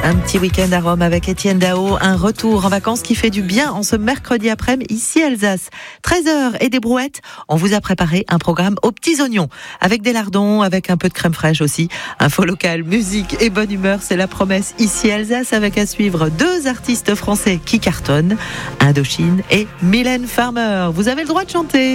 Un petit week-end à Rome avec Étienne Dao, un retour en vacances qui fait du bien en ce mercredi après-midi ici à Alsace. 13h et des brouettes, on vous a préparé un programme aux petits oignons, avec des lardons, avec un peu de crème fraîche aussi. Info locale, musique et bonne humeur, c'est la promesse ici à Alsace, avec à suivre 2 artistes français qui cartonnent, Indochine et Mylène Farmer. Vous avez le droit de chanter.